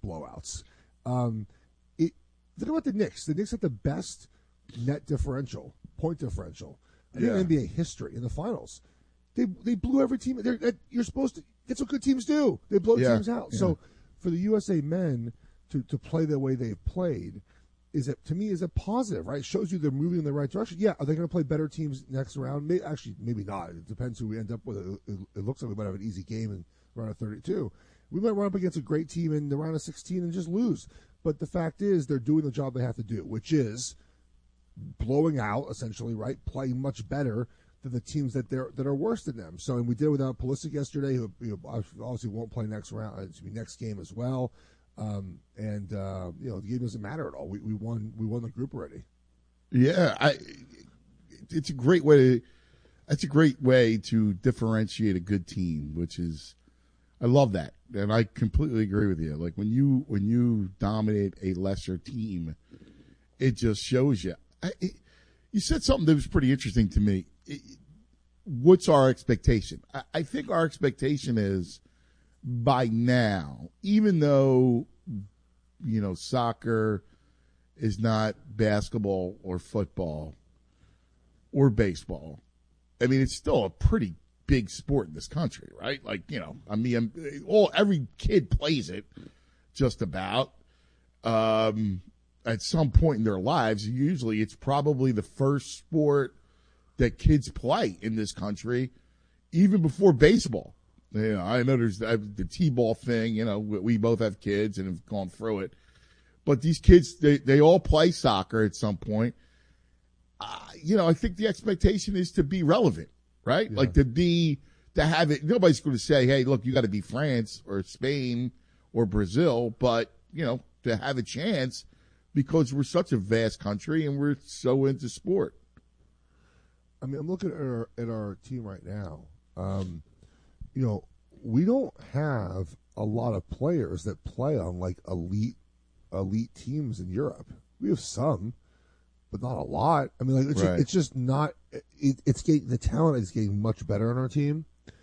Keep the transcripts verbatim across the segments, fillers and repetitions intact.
blowouts. Um, it, think about the Knicks. The Knicks had the best net differential, point differential, in Yeah. N B A history in the finals. They they blew every team. They're, that, you're supposed to. That's what good teams do. They blow Yeah. teams out. Yeah. So for the U S A men to, to play the way they've played, is it to me is a positive, right? It shows you they're moving in the right direction. Yeah, are they going to play better teams next round? May, actually, maybe not. It depends who we end up with. It, it, it looks like we might have an easy game in round of thirty-two. We might run up against a great team in the round of sixteen and just lose. But the fact is, they're doing the job they have to do, which is blowing out essentially, right? Playing much better than the teams that they're that are worse than them. So, and we did it without Pulisic yesterday, who you know, obviously won't play next round. It's be next game as well. Um, and uh, you know, the game doesn't matter at all. We we won we won the group already. Yeah, I. It's a great way. To, that's a great way to differentiate a good team, which is, I love that, and I completely agree with you. Like when you when you dominate a lesser team, it just shows you. I, it, you said something that was pretty interesting to me. It, what's our expectation? I, I think our expectation is by now, even though you know soccer is not basketball or football or baseball. I mean, it's still a pretty big sport in this country, right? Like, you know, I mean, all every kid plays it, just about. Um, at some point in their lives, usually it's probably the first sport that kids play in this country, even before baseball. You know, I know there's the, the T-ball thing. You know, we both have kids and have gone through it, but these kids, they they all play soccer at some point. Uh, you know, I think the expectation is to be relevant, right? Yeah. Like to be, to have it. Nobody's going to say, hey, look, you got to be France or Spain or Brazil, but, you know, to have a chance because we're such a vast country and we're so into sport. I mean, I'm looking at our, at our team right now. Um, you know, we don't have a lot of players that play on like elite, elite teams in Europe. We have some. But not a lot. I mean, like it's, right. just, it's just not. It, it's getting the talent is getting much better on our team.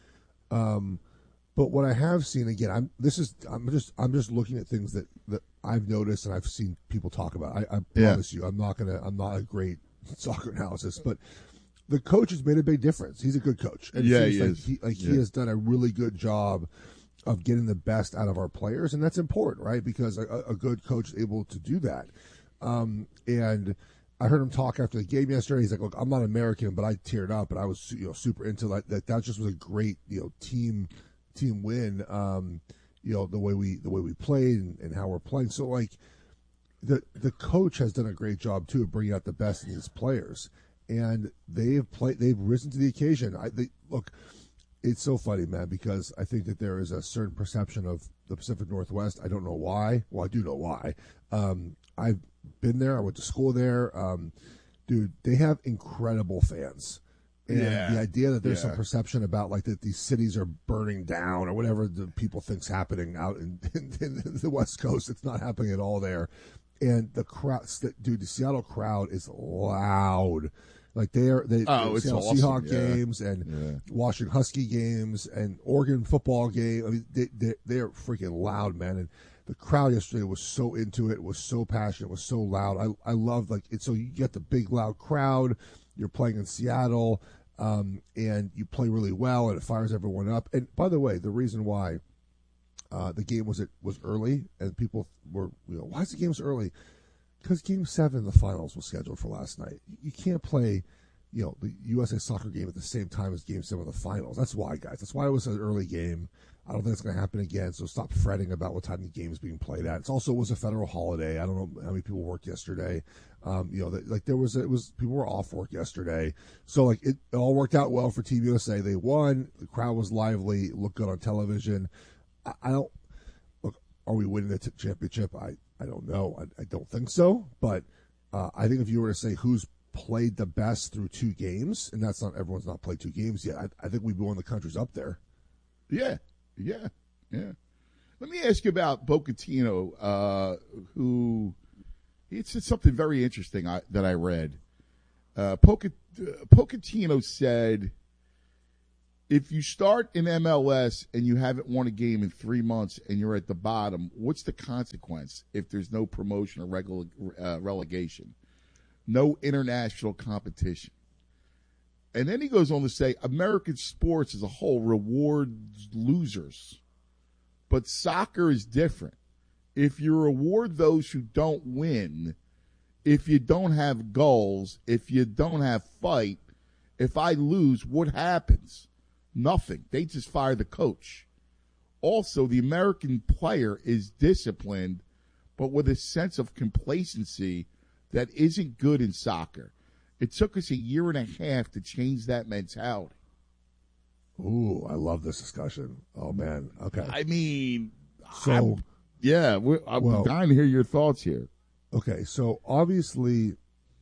Um, but what I have seen again, I'm this is I'm just I'm just looking at things that, that I've noticed and I've seen people talk about. I, I promise yeah. you, I'm not gonna I'm not a great soccer analysis, but the coach has made a big difference. He's a good coach. And yeah, it he like is. He, like yeah. he has done a really good job of getting the best out of our players, and that's important, right? Because a, a good coach is able to do that. Um, and I heard him talk after the game yesterday. He's like, "Look, I'm not American, but I teared up, and I was, you know, super into that. That, that just was a great, you know, team team win. Um, you know, the way we the way we played and, and how we're playing. So, like, the the coach has done a great job too of bringing out the best in these players, and they've played. They've risen to the occasion. I they, look. It's so funny, man, because I think that there is a certain perception of the Pacific Northwest. I don't know why. Well, I do know why. Um, I've been there. I went to school there. Um, dude, they have incredible fans. And yeah. the idea that there's yeah. some perception about like that these cities are burning down or whatever the people think's happening out in, in, in the West Coast, it's not happening at all there. And the crowd, dude, the Seattle crowd is loud. Like they are, they oh, it's Seattle awesome. Seahawk yeah. games and yeah. Washington Husky games and Oregon football game. I mean, they they they are freaking loud, man. And the crowd yesterday was so into it, was so passionate, was so loud. I I love like it. So you get the big loud crowd. You're playing in Seattle, um, and you play really well, and it fires everyone up. And by the way, the reason why uh, the game was it was early, and people were, you know, why is the game so early? Because Game Seven, the finals, was scheduled for last night. You can't play, you know, the U S A Soccer game at the same time as Game Seven of the finals. That's why, guys. That's why it was an early game. I don't think it's going to happen again. So stop fretting about what time the game is being played at. It's also it was a federal holiday. I don't know how many people worked yesterday. Um, you know, the, like there was it was people were off work yesterday. So like it, it all worked out well for Team U S A. They won. The crowd was lively. It looked good on television. I, I don't look. Are we winning the t- championship? I. I don't know. I, I don't think so. But uh, I think if you were to say who's played the best through two games, and that's not everyone's not played two games yet, I, I think we'd be one of the countries up there. Yeah, yeah, yeah. Let me ask you about Pochettino, uh, who he said something very interesting I, that I read. Uh, Pochettino said if you start in M L S and you haven't won a game in three months and you're at the bottom, what's the consequence if there's no promotion or regula- uh, relegation? No international competition. And then he goes on to say, American sports as a whole rewards losers. But soccer is different. If you reward those who don't win, if you don't have goals, if you don't have fight, if I lose, what happens? Nothing. They just fire the coach. Also, the American player is disciplined, but with a sense of complacency that isn't good in soccer. It took us a year and a half to change that mentality. Ooh, I love this discussion. Oh, man. Okay. I mean, so, I'm, yeah, we're, I'm well, dying to hear your thoughts here. Okay, so obviously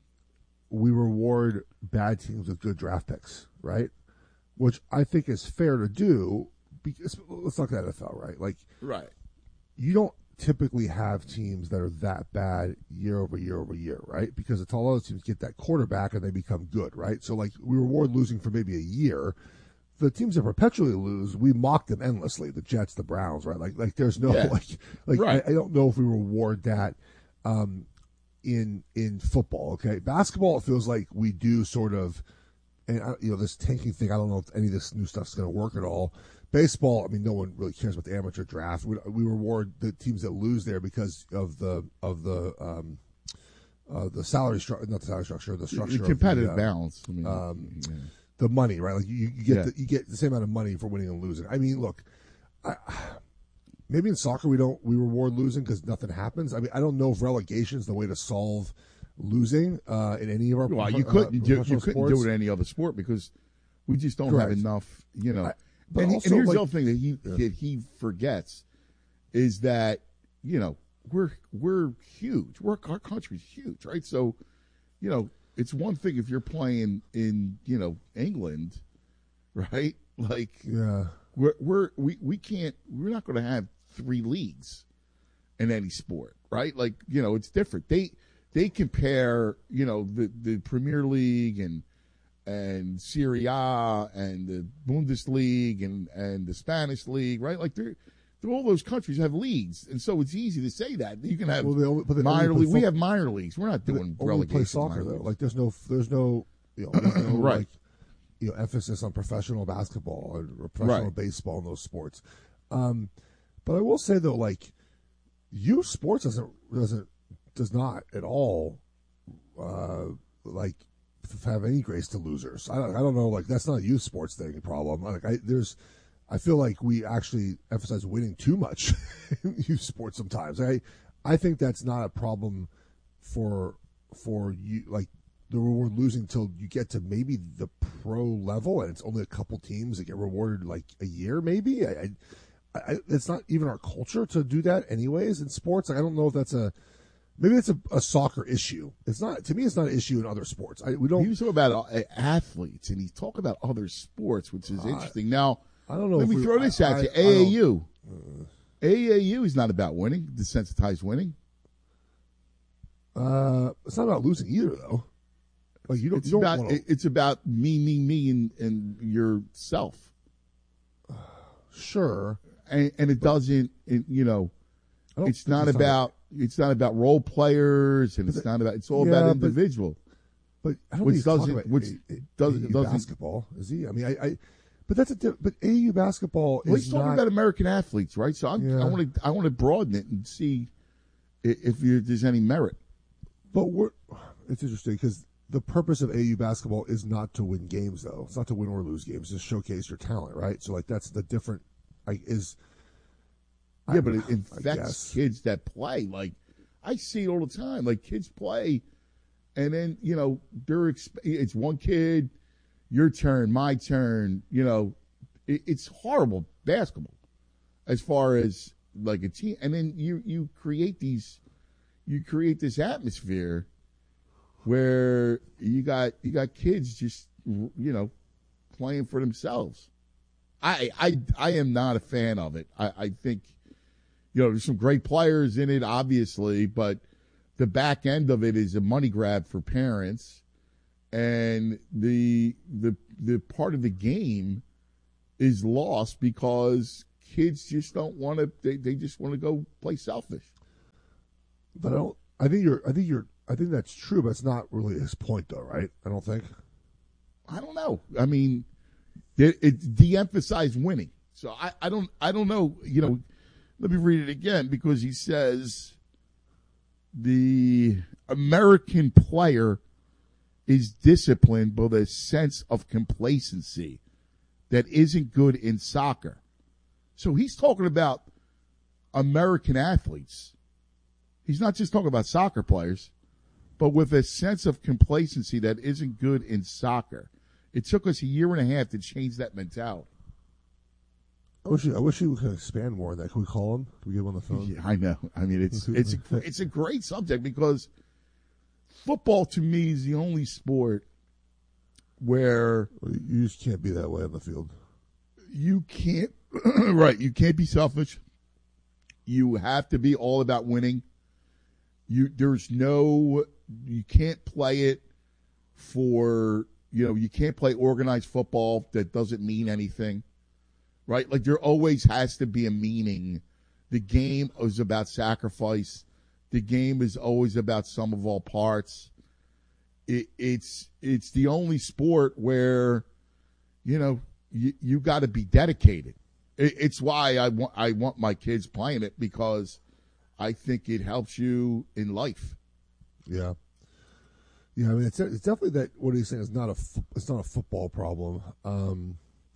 we reward bad teams with good draft picks, right? Which I think is fair to do. Because let's look at N F L, right? Like, right. You don't typically have teams that are that bad year over year over year, right? Because it's all those teams get that quarterback and they become good, right? So, like, we reward losing for maybe a year. The teams that perpetually lose, we mock them endlessly. The Jets, the Browns, right? Like, like there's no yeah. like, like right. I, I don't know if we reward that um, in in football. Okay, basketball, it feels like we do sort of, and I, you know, this tanking thing. I don't know if any of this new stuff's going to work at all. Baseball, I mean, no one really cares about the amateur draft. We, we reward the teams that lose there because of the of the um, uh, the salary structure, not the salary structure, the structure, the competitive of the, uh, balance. I mean, um, yeah. the money, right? Like you, you get yeah. the, you get the same amount of money for winning and losing. I mean, look, I, maybe in soccer we don't we reward losing because nothing happens. I mean, I don't know if relegation is the way to solve losing uh, in any of our. Well, you uh, couldn't do, you couldn't sports. do it in any other sport because we just don't Correct. have enough. You know, I, but and, also, and here's like, the other thing that he yeah. that he forgets is that you know we're we're huge. We're our country's huge, right? So, you know, it's one thing if you're playing in you know England, right? Like, yeah, we're we're we we can't. We're not going to have three leagues in any sport, right? Like, you know, it's different. They they compare, you know, the the Premier League and. and Serie A and the Bundesliga and, and the Spanish league, right? Like they're, they're all those countries have leagues, and so it's easy to say that you can have well, they only, but they minor only league. play We fo- have minor leagues. We're not doing only relegation. play soccer though. leagues. Like there's no there's no you know, there's no right. like you know emphasis on professional basketball or professional right. baseball in those sports. Um, but I will say though, like youth sports doesn't doesn't does not at all uh, like. have any grace to losers. I don't, I don't know. Like that's not a youth sports thing problem. Like I, there's, I feel like we actually emphasize winning too much in youth sports sometimes. I, I think that's not a problem for for you. Like the reward losing till you get to maybe the pro level, and it's only a couple teams that get rewarded like a year. Maybe I, I, I it's not even our culture to do that anyways in sports. Like I don't know if that's a Maybe it's a, a soccer issue. It's not to me. It's not an issue in other sports. I, we don't. He was talking about uh, athletes, and he's talking about other sports, which is uh, interesting. Now, I don't know. Let if me we, throw this I, at I, you: A A U. Uh, A A U is not about winning. Desensitized winning. Uh, it's not about losing either, though. Like you don't. It's You don't about wanna, it's about me, me, me, and, and yourself. Sure, and, and it doesn't. It, you know, it's not it's about. Not, It's not about role players, and it's the, not about. It's all yeah, about but, individual. But I don't which think he's doesn't. talking about Which a, a, doesn't, A U doesn't basketball. Is he? I mean, I. I but that's a. But A U basketball well, is he's talking not, about American athletes, right? So I'm, yeah. I want to. I want to broaden it and see if, if you, there's any merit. But we're. It's interesting because the purpose of A U basketball is not to win games, though. It's not to win or lose games. It's to showcase your talent, right? So, like, that's the different. Like, is. Yeah, I, but it infects kids that play. Like, I see it all the time. Like, kids play, and then, you know, they're exp- it's one kid, your turn, my turn. You know, it, it's horrible basketball as far as, like, a team. And then you, you create these, you create this atmosphere where you got you got kids just, you know, playing for themselves. I I I am not a fan of it. I, I think, you know, there's some great players in it, obviously, but the back end of it is a money grab for parents, and the the the part of the game is lost because kids just don't want to. They, they just want to go play selfish. But I don't. I think you're. I think you're. I think that's true, but it's not really his point, though, right? I don't think. I don't know. I mean, it, it de-emphasized winning. So I, I don't. I don't know. You know, let me read it again because he says the American player is disciplined with a sense of complacency that isn't good in soccer. So he's talking about American athletes. He's not just talking about soccer players, but with a sense of complacency that isn't good in soccer. It took us a year and a half to change that mentality. I wish you, I wish you could expand more on that. Can we call him? Can we get him on the phone? Yeah, I know. I mean, it's it's a, it's a great subject because football to me is the only sport where you just can't be that way on the field. You can't, right? You can't be selfish. You have to be all about winning. You there's no you can't play it for you know you can't play organized football that doesn't mean anything. Right? Like there always has to be a meaning. The game is about sacrifice. The game is always about sum of all parts. It, it's it's the only sport where, you know, you you got to be dedicated. It, it's why I want I want my kids playing it because I think it helps you in life. Yeah. Yeah, I mean it's it's definitely that what he's saying is not a it's not a football problem. Um,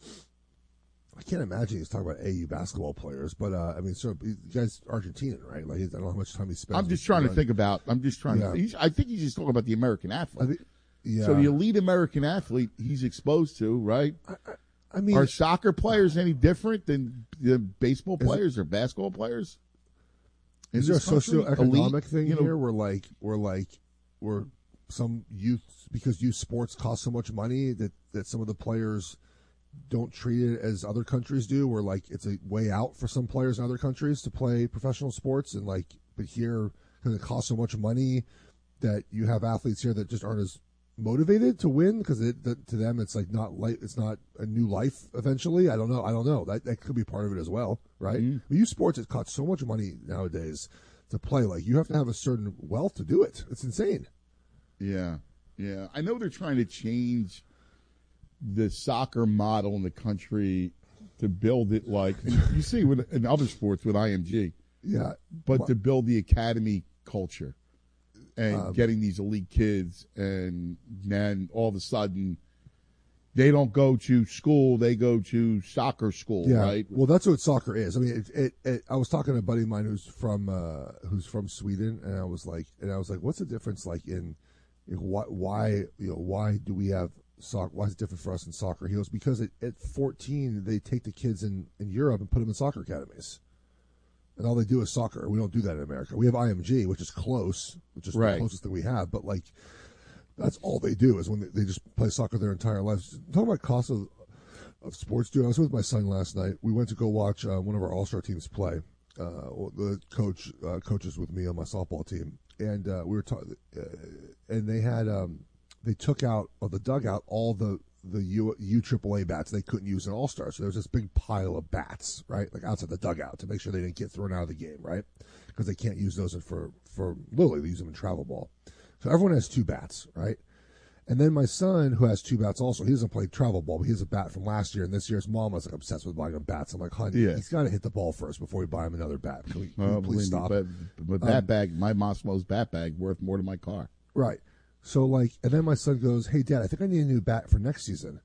I can't imagine he's talking about A U basketball players, but uh, I mean, so you guys Argentinian, right? Like I don't know how much time he spends. I'm just trying to think about. I'm just trying Yeah. to. He's, I think he's just talking about the American I athlete. think, yeah. So the elite American athlete he's exposed to, right? I, I, I mean, Are soccer players any different than the baseball Is players or basketball players? in is there a this country? socioeconomic Elite, thing you know, here where like where like where some youth because youth sports cost so much money that that some of the players don't treat it as other countries do, where like it's a way out for some players in other countries to play professional sports, and like but here because it costs so much money that you have athletes here that just aren't as motivated to win because it that, to them it's like not like it's not a new life eventually. I don't know. I don't know. That that could be part of it as well, right? Mm-hmm. But youth sports it costs so much money nowadays to play. Like you have to have a certain wealth to do it. It's insane. Yeah, yeah. I know they're trying to change the soccer model in the country to build it like and you see with in other sports with I M G, Yeah, but My- to build the academy culture and Um, getting these elite kids, and then all of a sudden they don't go to school; they go to soccer school, yeah. right? Well, that's what soccer is. I mean, it, it, it, I was talking to a buddy of mine who's from uh, who's from Sweden, and I was like, and I was like, what's the difference? Like in, you know, why, why, you know, why do we have soccer? Why is it different for us in soccer? He goes, because at, at fourteen they take the kids in, in Europe and put them in soccer academies, and all they do is soccer. We don't do that in America. We have I M G, which is close, which is Right. the closest thing we have, but like. That's all they do is when they, they just play soccer their entire lives. Talking about cost of, of sports, dude. I was with my son last night. We went to go watch uh, one of our all-star teams play. Uh, the coach uh, coaches with me on my softball team, and uh, we were talking. Uh, and they had um, they took out of the dugout all the the U U triple A bats they couldn't use in All Star. So there was this big pile of bats, right, like outside the dugout to make sure they didn't get thrown out of the game, right, because they can't use those for for literally they use them in travel ball. So everyone has two bats, right? And then my son, who has two bats also, he doesn't play travel ball, but he has a bat from last year. And this year's mom was like obsessed with buying him bats. I'm like, honey, Yeah. he's got to hit the ball first before we buy him another bat. Can we, can we Well, please believe me, stop? But, but bat Um, bag, my Mosmow's bat bag worth more than my car. Right. So like, and then my son goes, "Hey, Dad, I think I need a new bat for next season."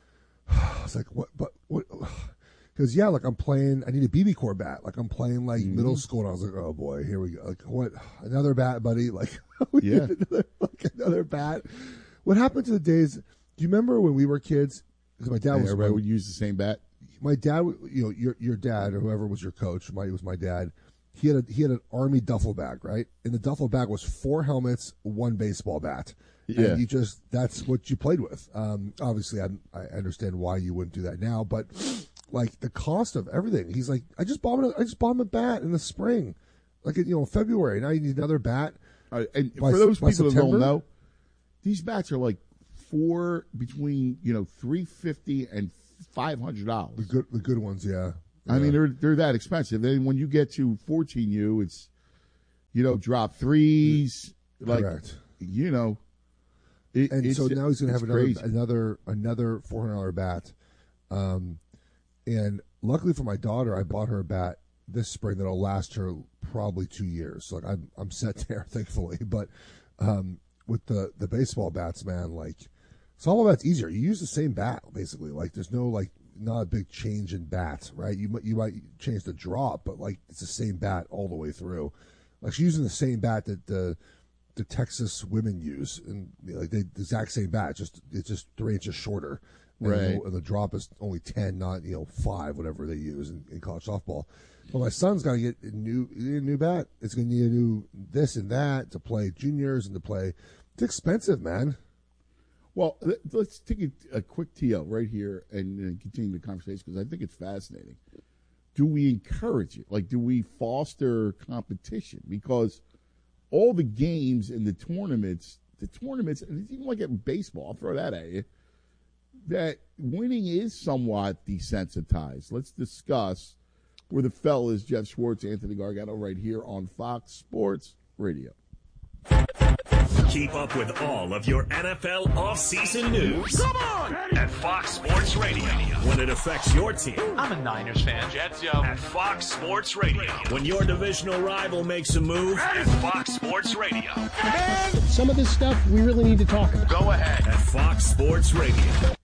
I was like, "What? But what?" Because yeah, like I'm playing. I need a B B core bat. Like I'm playing like Mm-hmm. middle school, and I was like, "Oh boy, here we go." Like what? Another bat, buddy? Like we Yeah. need another, like another bat. What happened to the days? Do you remember when we were kids? Because my dad And was everybody my, would use the same bat. my dad. You know, your your dad or whoever was your coach. My was my dad. He had a he had an army duffel bag, right? In the duffel bag was four helmets, one baseball bat. Yeah. And you just that's what you played with. Um, obviously, I I understand why you wouldn't do that now, but like the cost of everything. He's like, I just bought him. A, I just bought him a bat in the spring, like you know, February. Now you need another bat. Uh, and By- for those by people that September? don't know, these bats are like four between you know three fifty and five hundred dollars. The good, the good ones, yeah. yeah. I mean, they're they're that expensive. Then when you get to fourteen U, it's, you know, drop threes, like, Correct. you know. It, And so now he's going to have another, crazy. another another four hundred dollars bat. Um, and luckily for my daughter, I bought her a bat this spring that'll last her probably two years. Like I'm I'm set there, thankfully. But um, with the, the baseball bats, man, like softball bat's easier. You use the same bat basically. Like there's no like not a big change in bat, right? You might you might change the drop, but like it's the same bat all the way through. Like she's using the same bat that the the Texas women use, and you know, like they, the exact same bat, just it's just three inches shorter, and, right? the, and the drop is only ten, not you know five, whatever they use in, in college softball. But my son's got to get a new a new bat. It's going to need a new this and that to play juniors and to play. It's expensive, man. Well, let's take a, a quick T L right here and, and continue the conversation because I think it's fascinating. Do we encourage it? Like, do we foster competition? Because all the games and the tournaments, the tournaments, and it's even like in baseball, I'll throw that at you, that winning is somewhat desensitized. Let's discuss with the fellas, Jeff Schwartz, Anthony Gargano, right here on Fox Sports Radio. Keep up with all of your N F L offseason news. Come on! At Fox Sports Radio. When it affects your team. I'm a Niners fan. Jets, yo. At Fox Sports Radio. When your divisional rival makes a move. At Fox Sports Radio. Man, some of this stuff we really need to talk about. Go ahead. At Fox Sports Radio.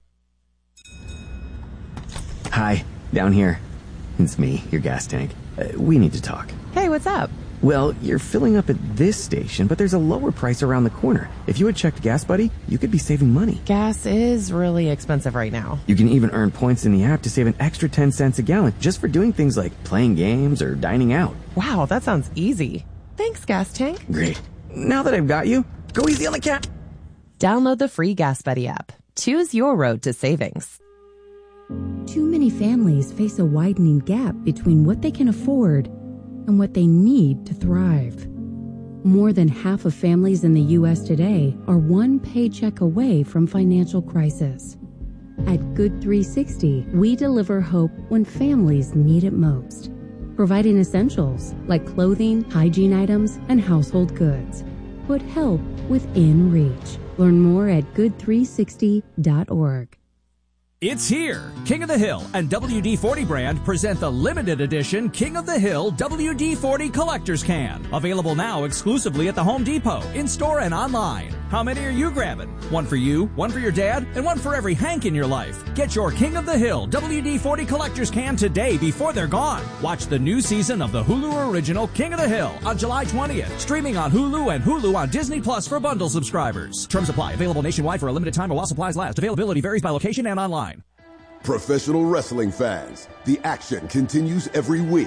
Hi, down here. It's me, your gas tank. Uh, we need to talk. Hey, what's up? Well, you're filling up at this station, but there's a lower price around the corner. If you had checked Gas Buddy, you could be saving money. Gas is really expensive right now. You can even earn points in the app to save an extra ten cents a gallon just for doing things like playing games or dining out. Wow, that sounds easy. Thanks, Gas Tank. Great. Now that I've got you, go easy on the cat. Download the free Gas Buddy app. Choose your road to savings. Too many families face a widening gap between what they can afford and what they need to thrive. More than half of families in the U S today are one paycheck away from financial crisis. At Good three sixty, we deliver hope when families need it most, providing essentials like clothing, hygiene items, and household goods. Put help within reach. Learn more at good three sixty dot org. It's here. King of the Hill and W D forty brand present the limited edition King of the Hill W D forty Collector's Can. Available now exclusively at the Home Depot, in-store and online. How many are you grabbing? One for you, one for your dad, and one for every Hank in your life. Get your King of the Hill W D forty Collector's Can today before they're gone. Watch the new season of the Hulu original King of the Hill on July twentieth. Streaming on Hulu and Hulu on Disney Plus for bundle subscribers. Terms apply. Available nationwide for a limited time while supplies last. Availability varies by location and online. Professional wrestling fans, the action continues every week.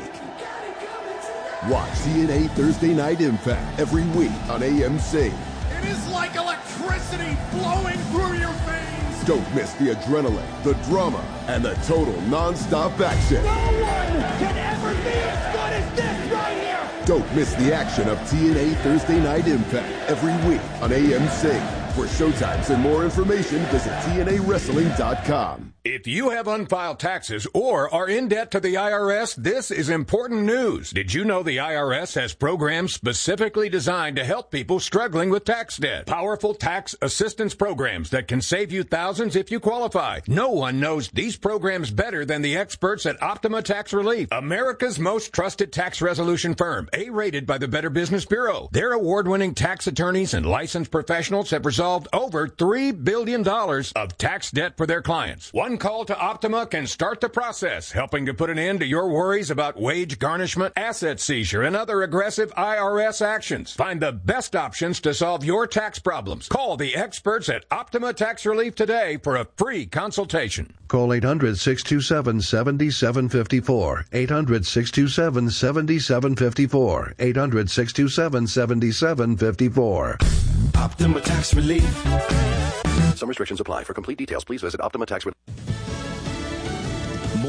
Watch T N A Thursday Night Impact every week on A M C. It is like electricity flowing through your veins. Don't miss the adrenaline, the drama, and the total non-stop action. No one can ever be as good as this right here. Don't miss the action of T N A Thursday Night Impact every week on A M C. For showtimes and more information, visit T N A wrestling dot com. If you have unfiled taxes or are in debt to the I R S, this is important news. Did you know the I R S has programs specifically designed to help people struggling with tax debt? Powerful tax assistance programs that can save you thousands if you qualify. No one knows these programs better than the experts at Optima Tax Relief, America's most trusted tax resolution firm, A-rated by the Better Business Bureau. Their award-winning tax attorneys and licensed professionals have resolved over three billion dollars of tax debt for their clients. One call to Optima can start the process, helping to put an end to your worries about wage garnishment, asset seizure, and other aggressive I R S actions. Find the best options to solve your tax problems. Call the experts at Optima Tax Relief today for a free consultation. Call eight hundred, six two seven, seven seven five four. eight hundred, six two seven, seven seven five four. eight hundred, six two seven, seven seven five four. Optima Tax Relief. Some restrictions apply. For complete details, please visit Optima Tax Relief. More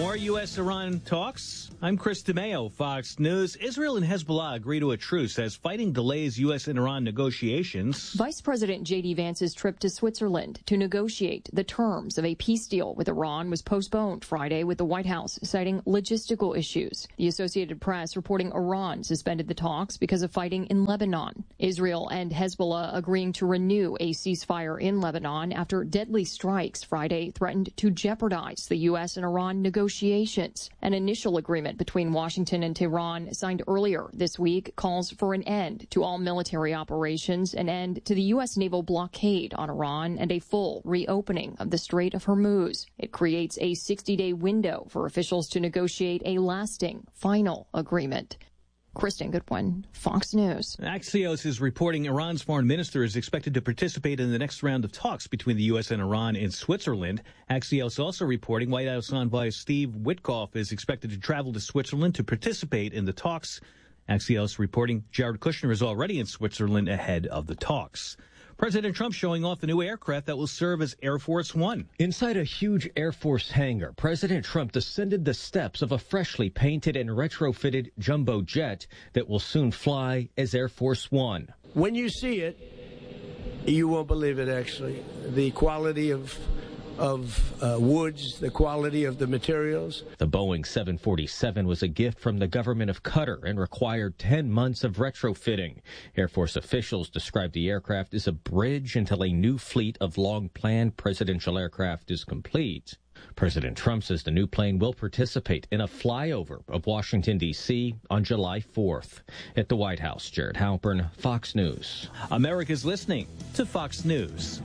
More U S Iran talks. I'm Chris DeMeo, Fox News. Israel and Hezbollah agree to a truce as fighting delays U S and Iran negotiations. Vice President J D Vance's trip to Switzerland to negotiate the terms of a peace deal with Iran was postponed Friday, with the White House citing logistical issues. The Associated Press reporting Iran suspended the talks because of fighting in Lebanon. Israel and Hezbollah agreeing to renew a ceasefire in Lebanon after deadly strikes Friday threatened to jeopardize the U S and Iran negotiations. Negotiations. An initial agreement between Washington and Tehran signed earlier this week calls for an end to all military operations, an end to the U S naval blockade on Iran, and a full reopening of the Strait of Hormuz. It creates a sixty-day window for officials to negotiate a lasting, final agreement. Kristen Goodwin, Fox News. Axios is reporting Iran's foreign minister is expected to participate in the next round of talks between the U S and Iran in Switzerland. Axios also reporting White House envoy Steve Witkoff is expected to travel to Switzerland to participate in the talks. Axios reporting Jared Kushner is already in Switzerland ahead of the talks. President Trump showing off the new aircraft that will serve as Air Force One. Inside a huge Air Force hangar, President Trump descended the steps of a freshly painted and retrofitted jumbo jet that will soon fly as Air Force One. When you see it, you won't believe it, actually. The quality of of uh, woods, the quality of the materials. The Boeing seven forty-seven was a gift from the government of Qatar and required ten months of retrofitting. Air Force officials described the aircraft as a bridge until a new fleet of long-planned presidential aircraft is complete. President Trump says the new plane will participate in a flyover of Washington, D C on July fourth. At the White House, Jared Halpern, Fox News. America's listening to Fox News.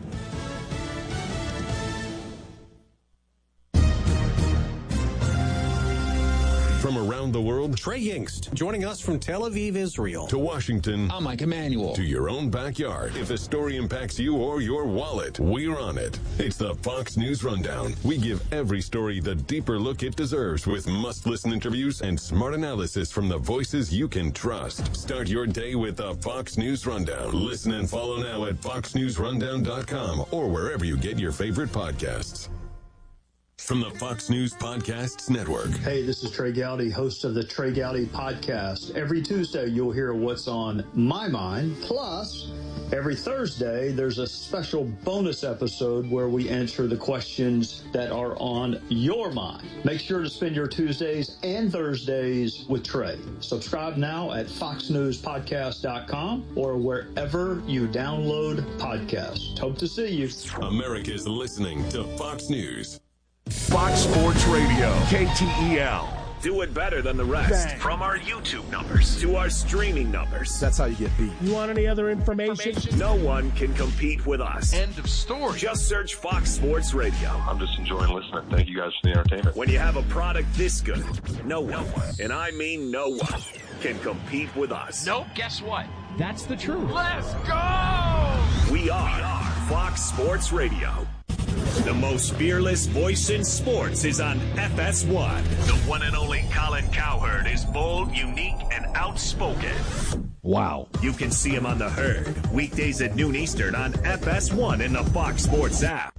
From around the world, Trey Yingst, joining us from Tel Aviv, Israel. To Washington. I'm Mike Emanuel. To your own backyard. If a story impacts you or your wallet, we're on it. It's the Fox News Rundown. We give every story the deeper look it deserves with must-listen interviews and smart analysis from the voices you can trust. Start your day with the Fox News Rundown. Listen and follow now at fox news rundown dot com or wherever you get your favorite podcasts. From the Fox News Podcasts Network. Hey, this is Trey Gowdy, host of the Trey Gowdy Podcast. Every Tuesday, you'll hear what's on my mind. Plus, every Thursday, there's a special bonus episode where we answer the questions that are on your mind. Make sure to spend your Tuesdays and Thursdays with Trey. Subscribe now at fox news podcast dot com or wherever you download podcasts. Hope to see you. America's listening to Fox News. Fox Sports Radio, K T E L. Do it better than the rest. Bang. From our YouTube numbers to our streaming numbers. That's how you get beat. You want any other information? information? No one can compete with us. End of story. Just search Fox Sports Radio. I'm just enjoying listening. Thank you guys for the entertainment. When you have a product this good, no one, and I mean no one, can compete with us. Nope, guess what? That's the truth. Let's go! We are, we are Fox Sports Radio. The most fearless voice in sports is on F S one. The one and only Colin Cowherd is bold, unique, and outspoken. Wow. You can see him on The Herd, weekdays at noon Eastern on F S one in the Fox Sports app.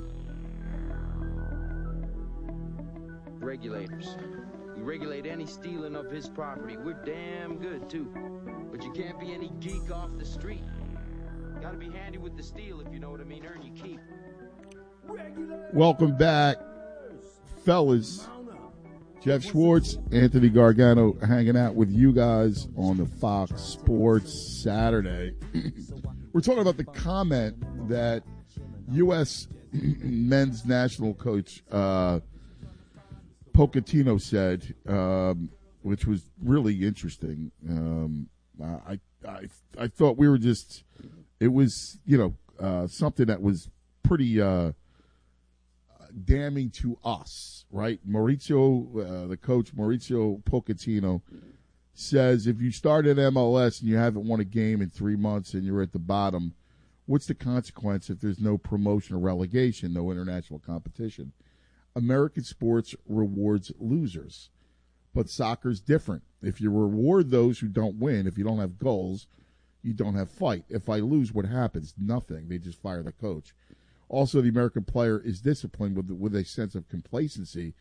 Regulators. We regulate any stealing of his property. We're damn good, too. But you can't be any geek off the street. Gotta be handy with the steel, if you know what I mean. Earn your keep. Welcome back, fellas. Jeff Schwartz, Anthony Gargano hanging out with you guys on the Fox Sports Saturday. We're talking about the comment that U S men's national coach uh, Pochettino said, um, which was really interesting. Um, I, I I thought we were just, it was, you know, uh, something that was pretty uh, damning to us, right? Maurizio, uh, the coach, Maurizio Pochettino, says if you start at M L S and you haven't won a game in three months and you're at the bottom, what's the consequence if there's no promotion or relegation, no international competition? American sports rewards losers, but soccer's different. If you reward those who don't win, if you don't have goals, you don't have fight. If I lose, what happens? Nothing. They just fire the coach. Also, the American player is disciplined with with a sense of complacency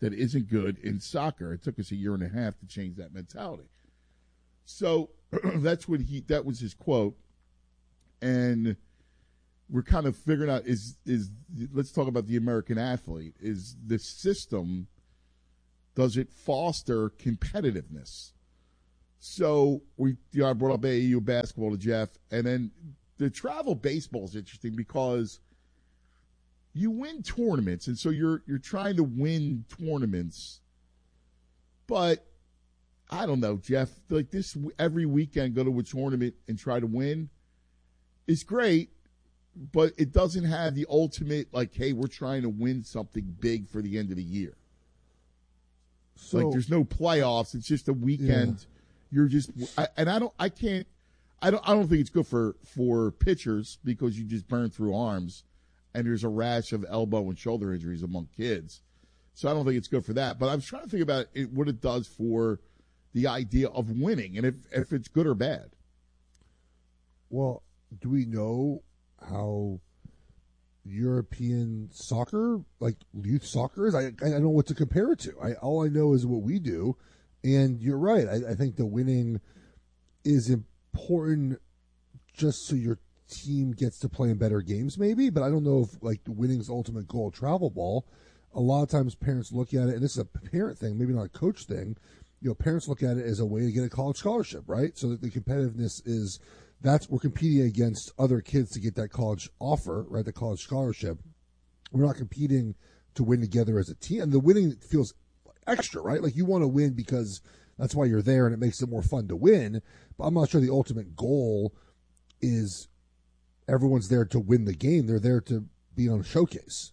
that isn't good in soccer. It took us a year and a half to change that mentality. So that's what he that was his quote. And we're kind of figuring out is is let's talk about the American athlete. Is the system, does it foster competitiveness? So we you know, I brought up A A U basketball to Jeff, and then the travel baseball is interesting because you win tournaments, and so you're you're trying to win tournaments. But I don't know, Jeff. Like this, every weekend go to a tournament and try to win is great, but it doesn't have the ultimate like, hey, we're trying to win something big for the end of the year. So, like, there's no playoffs. It's just a weekend. Yeah. You're just, I, and I don't, I can't, I don't, I don't think it's good for for pitchers because you just burn through arms, and there's a rash of elbow and shoulder injuries among kids. So I don't think it's good for that. But I was trying to think about it, what it does for the idea of winning, and if if it's good or bad. Well, do we know how European soccer, like youth soccer, is? I I don't know what to compare it to. I all I know is what we do, and you're right. I, I think the winning is important, just so your team gets to play in better games, maybe. But I don't know if like the winning's ultimate goal of travel ball. A lot of times, parents look at it, and this is a parent thing, maybe not a coach thing. You know, parents look at it as a way to get a college scholarship, right? So that the competitiveness is. That's we're competing against other kids to get that college offer, right? The college scholarship. We're not competing to win together as a team. And the winning feels extra, right? Like you want to win because that's why you're there and it makes it more fun to win. But I'm not sure the ultimate goal is everyone's there to win the game. They're there to be on a showcase.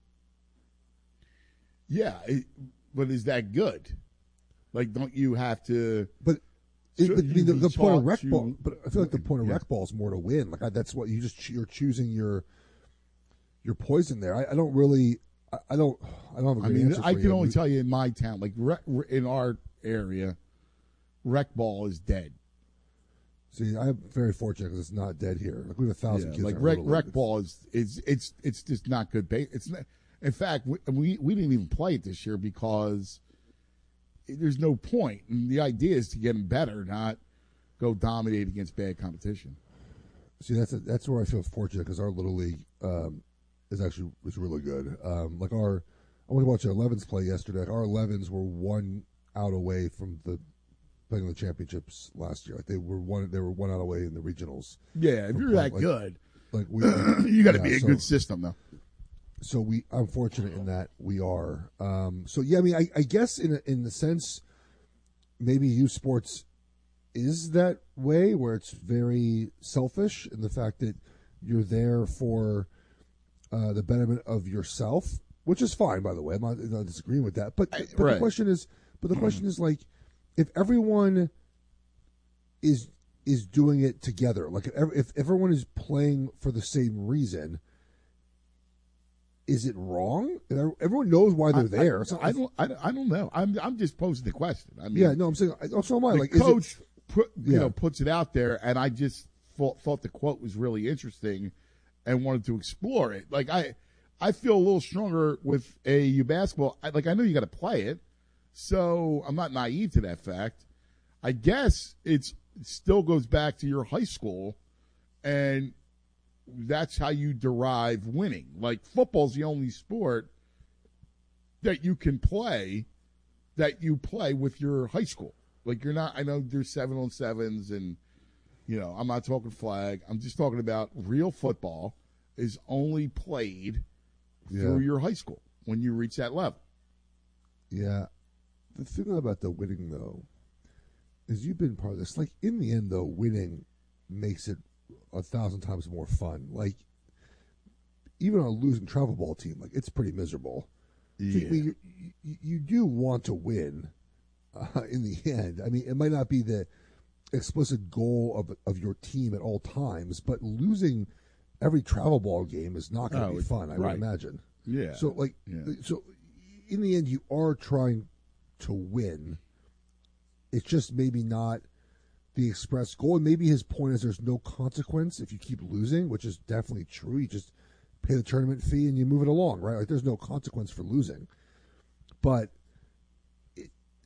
Yeah, it, but is that good? Like, don't you have to? But. It, I mean, the, the point of rec to, ball, but I feel like the point of yeah. rec ball is more to win. Like I, that's what you just you're choosing your your poison there. I, I don't really, I, I don't, I don't have a good I mean, answer for I can you. only we, tell you in my town, like rec, in our area, rec ball is dead. See, I'm very fortunate because it's not dead here. Like we have a thousand yeah, kids. Like rec, rec ball is is it's it's just not good. It's not, in fact, we, we we didn't even play it this year because. There's no point. And the idea is to get them better, not go dominate against bad competition. See, that's a, that's where I feel fortunate because our little league um, is actually was really good. Um, like our, I went to watch our elevens play yesterday. Like our elevens were one out away from the playing the championships last year. Like they were one, they were one out away in the regionals. Yeah, if you're playing, that like, good, like we, you got to yeah, be a so, good system though. So we, I'm fortunate in that we are. Um, so yeah, I mean, I, I guess in a, in the sense, maybe youth sports is that way where it's very selfish in the fact that you're there for uh, the betterment of yourself, which is fine, by the way. I'm not, I'm not disagreeing with that. But, but right. the question is, but the question is like, if everyone is is doing it together, like if, if everyone is playing for the same reason. Is it wrong? Everyone knows why they're I, there. I, so I don't. I, I don't know. I'm. I'm just posing the question. I mean, yeah. No, I'm saying. Also, am I. The like, coach, is it, put, you yeah. know, puts it out there, and I just thought, thought the quote was really interesting, and wanted to explore it. Like I, I feel a little stronger with A A U basketball. I, like I know you got to play it, so I'm not naive to that fact. I guess it's it still goes back to your high school, and. That's how you derive winning. Like football's the only sport that you can play that you play with your high school. Like you're not. I know there's seven on sevens, and you know I'm not talking flag. I'm just talking about real football is only played yeah. through your high school when you reach that level. Yeah, the thing about the winning though is you've been part of this. Like in the end, though, winning makes it a thousand times more fun. Like even on a losing travel ball team, like it's pretty miserable. Yeah. So, I mean, you, you, you do want to win uh, in the end. I mean, it might not be the explicit goal of of your team at all times, but losing every travel ball game is not going to oh, be fun. I right. would imagine. Yeah. So like, yeah. so in the end, you are trying to win. It's just maybe not the express goal. And maybe his point is there's no consequence if you keep losing, which is definitely true. You just pay the tournament fee and you move it along, right? Like there's no consequence for losing. But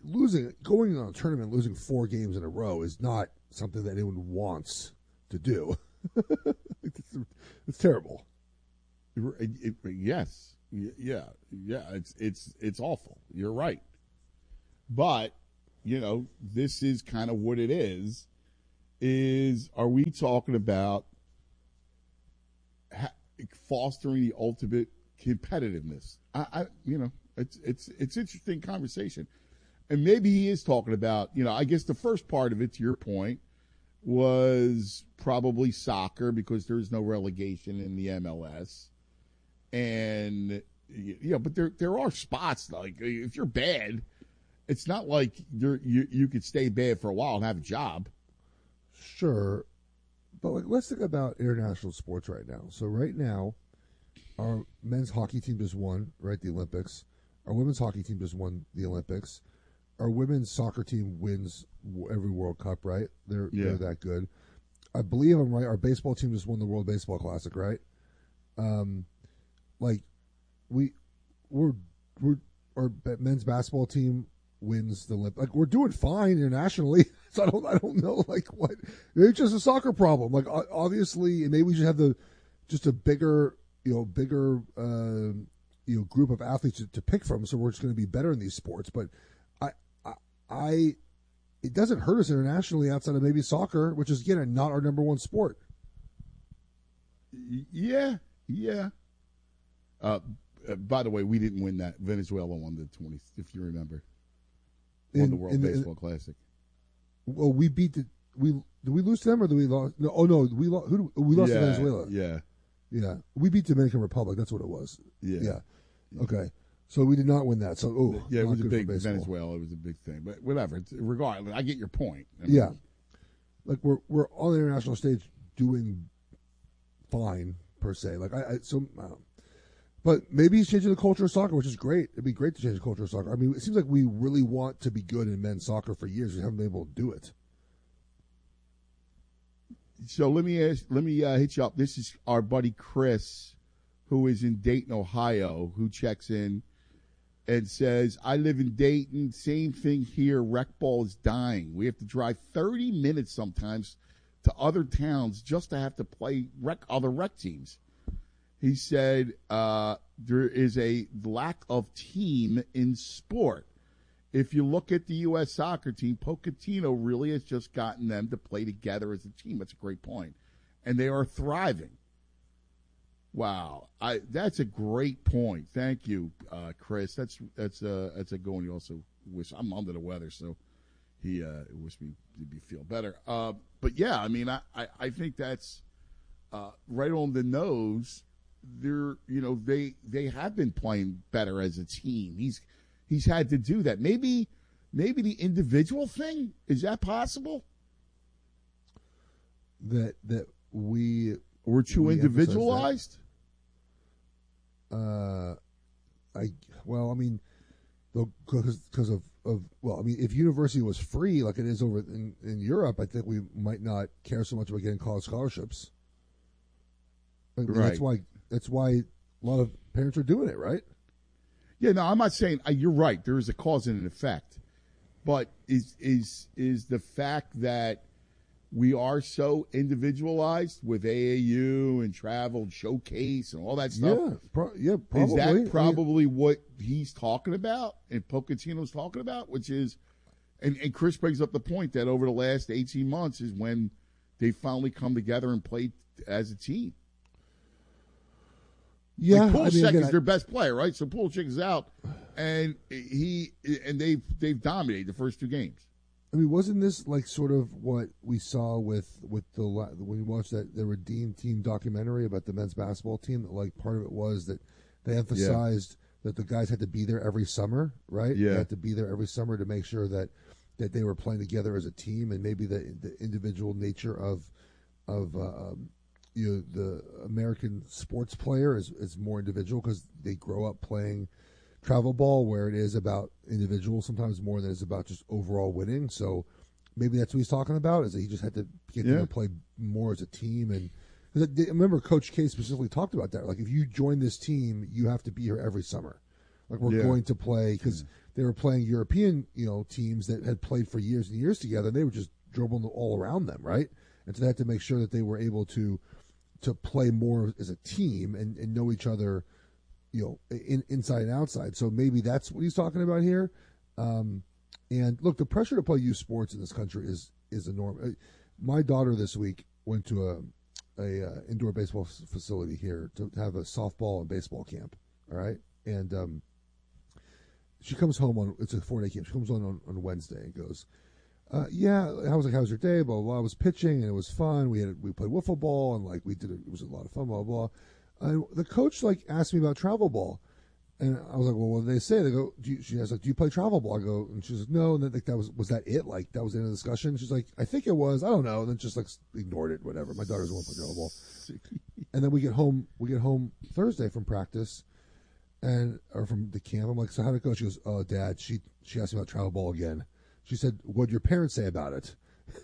losing, going on a tournament, losing four games in a row is not something that anyone wants to do. it's, it's terrible. It, it, yes, yeah, yeah. It's it's it's awful. You're right, but you know this is kind of what it is. Is are we talking about ha- fostering the ultimate competitiveness? I, I, you know, it's it's it's interesting conversation, and maybe he is talking about. You know, I guess the first part of it, to your point, was probably soccer because there's no relegation in the M L S. And, you know, but there there are spots, like, if you're bad, it's not like you're, you you could stay bad for a while and have a job. Sure. But, like, let's think about international sports right now. So right now, our men's hockey team just won, right, the Olympics. Our women's hockey team just won the Olympics. Our women's soccer team wins every World Cup, right? They're, Yeah. they're that good. I believe I'm right. Our baseball team just won the World Baseball Classic, right? Um, like we, we're we're our men's basketball team wins the Olympics. Like we're doing fine internationally. So I don't I don't know like what. Maybe it's just a soccer problem. Like o- obviously, and maybe we should have the just a bigger you know bigger uh, you know group of athletes to, to pick from. So we're just going to be better in these sports. But I I. I it doesn't hurt us internationally outside of maybe soccer, which is, again, not our number one sport. Yeah, yeah. Uh, by the way, we didn't win that. Venezuela won the twenty, if you remember. Won In- the World in the- Baseball Classic. Well, we beat the we did we lose to them or did we lost? No, oh no, we lost. Who do, we lost Yeah, to Venezuela. Yeah, yeah, we beat Dominican Republic. That's what it was. Yeah. yeah. Okay, so we did not win that. So oh, yeah, it not was a good for big baseball. Venezuela. It was a big thing, but whatever. It's, regardless, I get your point. I mean, Yeah, like we're we're on the international stage doing fine per se. Like I, I so, I don't know. But maybe he's changing the culture of soccer, which is great. It'd be great to change the culture of soccer. I mean, it seems like we really want to be good in men's soccer for years. We haven't been able to do it. So let me ask, let me uh, hit you up. This is our buddy Chris, who is in Dayton, Ohio, who checks in and says, "I live in Dayton. Same thing here. Rec ball is dying. We have to drive thirty minutes sometimes to other towns just to have to play rec other rec teams." He said uh, there is a lack of team in sport. If you look at the U S soccer team, Pochettino really has just gotten them to play together as a team. That's a great point. And they are thriving. Wow. I, that's a great point. Thank you, uh, Chris. That's that's uh, that's a good one. He also wish I'm under the weather, so he uh, wished me to feel better. Uh, but, yeah, I mean, I, I, I think that's uh, right on the nose. They're, you know, they they have been playing better as a team. He's he's had to do that. Maybe maybe the individual thing, is that possible? That that we we're too we individualized. Uh, I well, I mean, because because of, of well, I mean, if university was free like it is over in, in Europe, I think we might not care so much about getting college scholarships. I mean, Right. That's why that's why a lot of parents are doing it, right? Yeah, no, I'm not saying uh, you're right. There is a cause and an effect, but is is is the fact that we are so individualized with A A U and travel and showcase and all that stuff? Yeah, pro- yeah, probably. Is that I mean- probably what he's talking about and Pochettino's talking about? Which is, and, and Chris brings up the point that over the last eighteen months is when they finally come together and played as a team. Yeah, like I mean, Pulisic again, is I- their best player, right? So Pulisic is out, and he and they've they've dominated the first two games. I mean, wasn't this like sort of what we saw with with the la- when you watched that the Redeem Team documentary about the men's basketball team? That like part of it was that they emphasized that the guys had to be there every summer, right? Yeah. They had to be there every summer to make sure that that they were playing together as a team, and maybe the the individual nature of of uh, um, you know the American sports player is is more individual because they grow up playing travel ball where it is about individual sometimes more than it's about just overall winning. So maybe that's what he's talking about, is that he just had to get them Yeah. to play more as a team. And cause I remember Coach K specifically talked about that. Like, if you join this team, you have to be here every summer. Like, we're Yeah. going to play because they were playing European, you know, teams that had played for years and years together. And they were just dribbling all around them, right? And so they had to make sure that they were able to to play more as a team and, and know each other, you know, in, inside and outside. So maybe that's what he's talking about here. Um, and look, the pressure to play youth sports in this country is is enormous. My daughter this week went to a a uh, indoor baseball facility here to have a softball and baseball camp. All right, and um, she comes home on it's a four day camp. She comes on on, on Wednesday and goes, uh, "Yeah, I was like, how was your day? Blah, blah blah. I was pitching and it was fun. We had we played wiffle ball and like we did it, it was a lot of fun. Blah blah." And the coach like asked me about travel ball. And I was like, well, what did they say? They go, do you, she was like, do you play travel ball? I go, and she's like, no. And then like, that was, was that it? Like, that was the end of the discussion? She's like, I think it was. I don't know. And then just like ignored it, whatever. My daughter doesn't want to play travel ball. And then we get home, we get home Thursday from practice and, or from the camp. I'm like, so how'd it go? She goes, oh, Dad, she, she asked me about travel ball again. She said, what'd your parents say about it?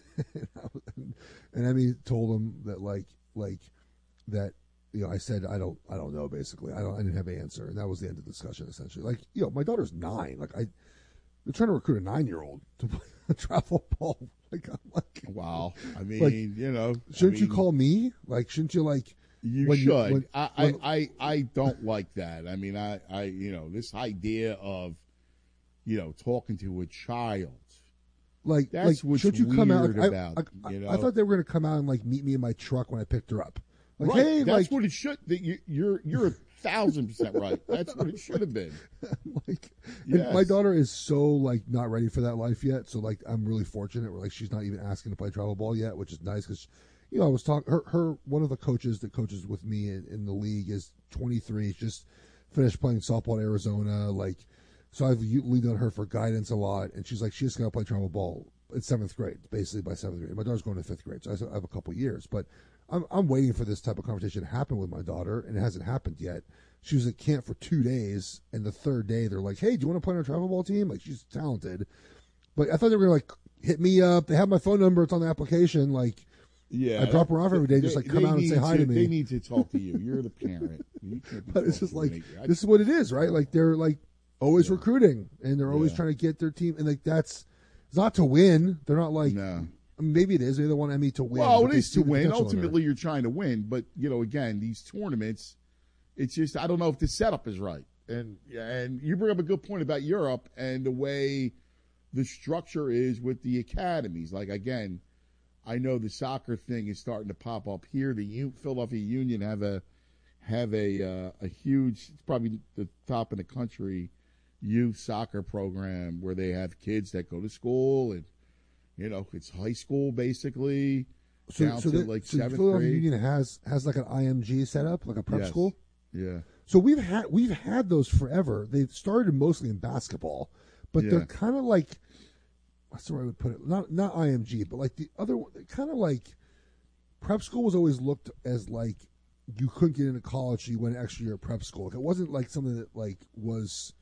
And Emmy told them that like, like that, you know, I said, I don't, I don't know, basically. I don't, I didn't have an answer. And that was the end of the discussion, essentially. Like, you know, my daughter's nine. Like, I, they're trying to recruit a nine-year-old to play a travel ball. Like, I'm like, wow. I mean, like, you know. Shouldn't I mean, you call me? Like, shouldn't you, like. You when should. You, when, I, when, I, I, I don't like that. I mean, I, I, you know, this idea of, you know, talking to a child. Like, that's like, what's should you weird come out? Like, about, I, I, you know? I thought they were going to come out and, like, meet me in my truck when I picked her up. Like, right, hey, that's like, what it should. That you, you're you're a thousand percent right. That's what it should have been. Like, yes. My daughter is so like not ready for that life yet. So like, I'm really fortunate. Where like she's not even asking to play travel ball yet, which is nice because, you know, I was talking. Her, her one of the coaches that coaches with me in, in the league is twenty-three. Just finished playing softball in Arizona. Like, so I've leaned on her for guidance a lot. And she's like, she just got to play travel ball in seventh grade, basically by seventh grade. My daughter's going to fifth grade, so I have a couple years, but. I'm, I'm waiting for this type of conversation to happen with my daughter, and it hasn't happened yet. She was at camp for two days, and the third day they're like, hey, do you want to play on a travel ball team? Like, she's talented. But I thought they were going to, like, hit me up. They have my phone number. It's on the application. Like, yeah, I drop her off every day, they, just, like, come out and say hi to, to me. They need to talk to you. You're the parent. You can't be but it's just like, I, this is what it is, right? Like, they're, like, always yeah. recruiting, and they're always yeah. trying to get their team. And, like, that's it's not to win. They're not, like... No. Maybe it is. Maybe they want Emmy to win. Well, it is to win. Ultimately, you're trying to win. But, you know, again, these tournaments, it's just, I don't know if the setup is right. And and you bring up a good point about Europe and the way the structure is with the academies. Like, again, I know the soccer thing is starting to pop up here. The U- Philadelphia Union have a have a uh, a huge, it's probably the top in the country, youth soccer program where they have kids that go to school and, you know, it's high school basically. So, down so to the, like so seventh Philadelphia grade. Union has has like an I M G set up, like a prep Yes. school. Yeah. So we've had we've had those forever. They've started mostly in basketball, but Yeah. they're kind of like, what's the way I would put it? Not not I M G, but like the other one. Kind of like prep school was always looked as like you couldn't get into college, so you went an extra year at prep school. Like, it wasn't like something that like was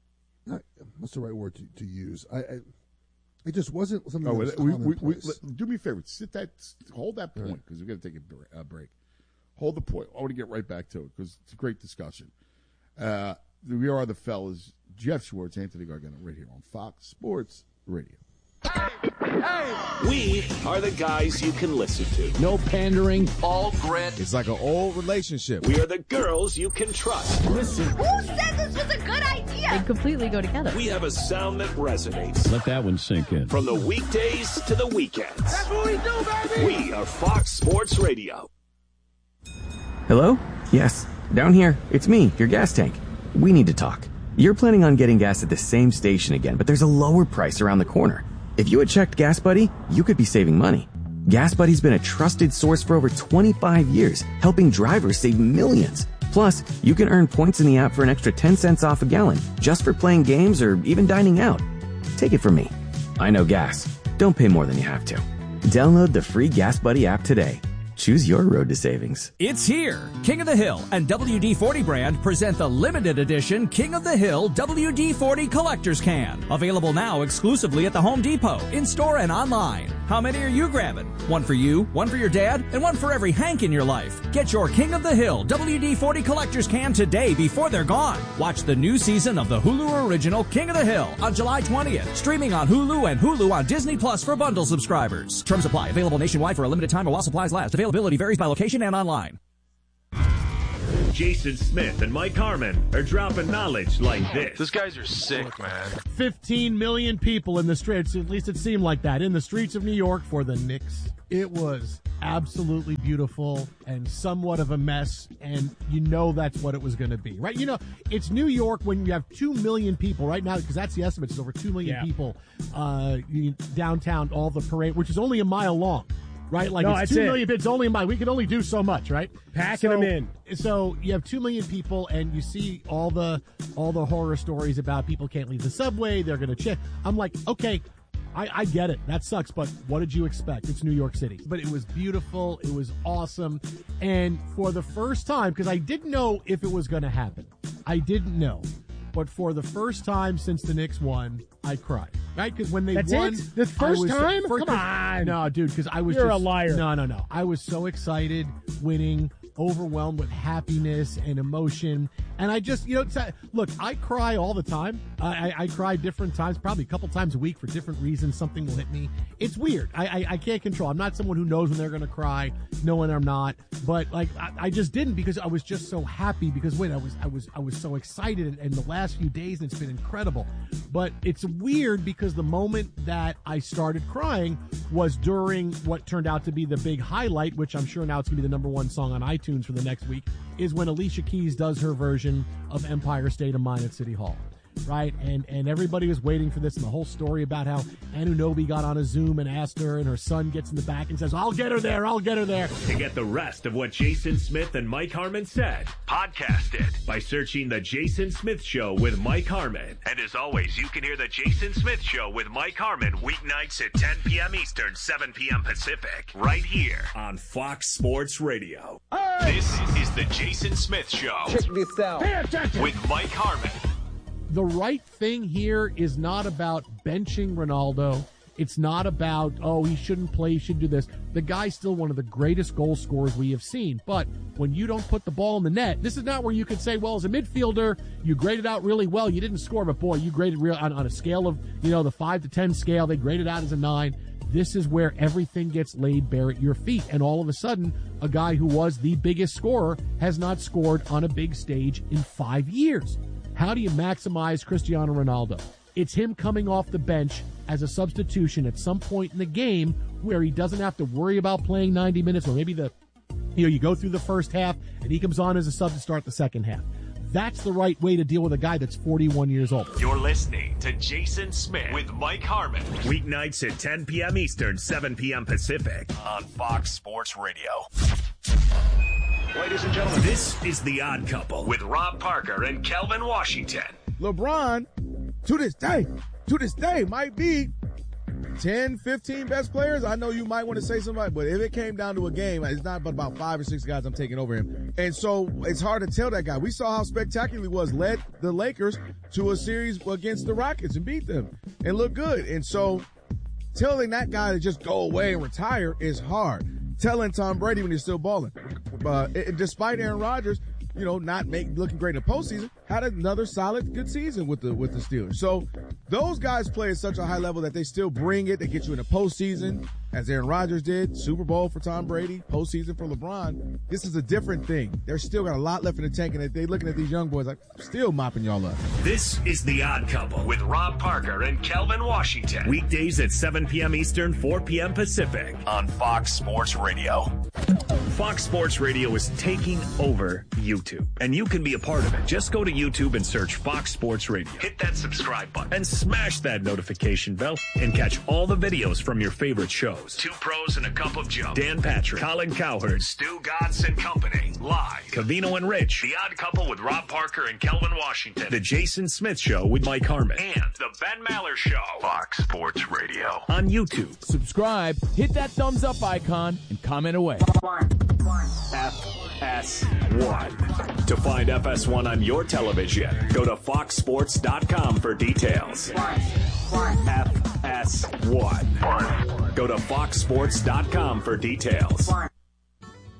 not what's the right word to, to use. I. I It just wasn't something Oh, that was we, we, we, commonplace. let- do me a favor. Sit that. Hold that point because we're going to take a br- a break. Hold the point. I want to get right back to it because it's a great discussion. Uh, we are the fellas. Jeff Schwartz, Anthony Gargano, right here on Fox Sports Radio. We are the guys you can listen to. No pandering. All grit. It's like an old relationship. We are the girls you can trust. Listen. Who said this was a good idea? They completely go together. We have a sound that resonates. Let that one sink in. From the weekdays to the weekends. That's what we do, baby! We are Fox Sports Radio. Hello? Yes. Down here. It's me, your gas tank. We need to talk. You're planning on getting gas at the same station again, but there's a lower price around the corner. If you had checked Gas Buddy, you could be saving money. Gas Buddy's been a trusted source for over twenty-five years, helping drivers save millions. Plus, you can earn points in the app for an extra ten cents off a gallon, just for playing games or even dining out. Take it from me. I know gas. Don't pay more than you have to. Download the free Gas Buddy app today. Choose your road to savings. It's here. King of the Hill and W D forty brand present the limited edition King of the Hill W D forty Collector's Can. Available now exclusively at the Home Depot, in-store and online. How many are you grabbing? One for you, one for your dad, and one for every Hank in your life. Get your King of the Hill W D forty Collector's Can today before they're gone. Watch the new season of the Hulu original King of the Hill on July twentieth. Streaming on Hulu and Hulu on Disney Plus for bundle subscribers. Terms apply. Available nationwide for a limited time while supplies last. Availability varies by location and online. Jason Smith and Mike Harmon are dropping knowledge like this. These guys are sick, man. fifteen million people in the streets, at least it seemed like that, in the streets of New York for the Knicks. It was absolutely beautiful and somewhat of a mess, and you know that's what it was going to be, right? You know, it's New York when you have two million people right now, because that's the estimate, it's over two million yeah. people uh, downtown, all the parade, which is only a mile long. Right, like no, it's two million bits only in my. We can only do so much, right? Packing so, them in. So you have two million people, and you see all the all the horror stories about people can't leave the subway. They're going to check. I'm like, okay, I, I get it. That sucks, but what did you expect? It's New York City. But it was beautiful. It was awesome, and for the first time, because I didn't know if it was going to happen. I didn't know. But for the first time since the Knicks won, I cried. Right? Because when they That's won. It? The first was, time? For, Come on. No, dude, because I was You're just. a liar. No, no, no. I was so excited winning, overwhelmed with happiness and emotion. And I just, you know, it's, look, I cry all the time. I, I, I cry different times, probably a couple times a week for different reasons. Something will hit me. It's weird. I, I, I can't control. I'm not someone who knows when they're going to cry, know when I'm not. But like, I, I just didn't because I was just so happy because wait, I was, I was, I was so excited. And, and the last few days, it's been incredible. But it's weird because the moment that I started crying was during what turned out to be the big highlight, which I'm sure now it's going to be the number one song on iTunes for the next week, is when Alicia Keys does her version of Empire State of Mind at City Hall. Right, and and everybody was waiting for this, and the whole story about how Anunoby got on a Zoom and asked her, and her son gets in the back and says, I'll get her there, I'll get her there. To get the rest of what Jason Smith and Mike Harmon said, podcast it by searching The Jason Smith Show with Mike Harmon. And as always, you can hear The Jason Smith Show with Mike Harmon weeknights at ten p.m. Eastern, seven p.m. Pacific, right here on Fox Sports Radio. Hey! This is The Jason Smith Show. Check this out. Pay attention. With Mike Harmon. The right thing here is not about benching Ronaldo. It's not about, oh, he shouldn't play, he should do this. The guy's still one of the greatest goal scorers we have seen. But when you don't put the ball in the net, this is not where you can say, well, as a midfielder, you graded out really well. You didn't score, but boy, you graded real on, on a scale of, you know, the five to ten scale. They graded out as a nine. This is where everything gets laid bare at your feet. And all of a sudden, a guy who was the biggest scorer has not scored on a big stage in five years. How do you maximize Cristiano Ronaldo? It's him coming off the bench as a substitution at some point in the game where he doesn't have to worry about playing ninety minutes, or maybe the, you know, you go through the first half and he comes on as a sub to start the second half. That's the right way to deal with a guy that's forty-one years old. You're listening to Jason Smith with Mike Harmon. Weeknights at ten p.m. Eastern, seven p.m. Pacific on Fox Sports Radio. Ladies and gentlemen, this is The Odd Couple with Rob Parker and Kelvin Washington. LeBron, to this day, to this day, might be ten, fifteen best players. I know you might want to say somebody, but if it came down to a game, it's not but about five or six guys I'm taking over him. And so it's hard to tell that guy. We saw how spectacular he was, led the Lakers to a series against the Rockets and beat them and look good. And so telling that guy to just go away and retire is hard. Telling Tom Brady when he's still balling. Uh, it, despite Aaron Rodgers, you know, not make, looking great in the postseason, had another solid, good season with the with the Steelers. So those guys play at such a high level that they still bring it. They get you in the postseason, as Aaron Rodgers did, Super Bowl for Tom Brady, postseason for LeBron. This is a different thing. They're still got a lot left in the tank, and they're looking at these young boys like, still mopping y'all up. This is The Odd Couple with Rob Parker and Kelvin Washington. Weekdays at seven p.m. Eastern, four p.m. Pacific on Fox Sports Radio. Fox Sports Radio is taking over YouTube, and you can be a part of it. Just go to YouTube and search Fox Sports Radio. Hit that subscribe button and smash that notification bell and catch all the videos from your favorite shows. Two Pros and a Cup of Joe. Dan Patrick, Colin Cowherd, Stu Gatz and Company. Live. Covino and Rich. The Odd Couple with Rob Parker and Kelvin Washington. The Jason Smith Show with Mike Harmon. And The Ben Maller Show. Fox Sports Radio. On YouTube. Subscribe, hit that thumbs up icon, and comment away. F S one. To find F S one on your television, go to fox sports dot com for details. F S one. Go to fox sports dot com for details.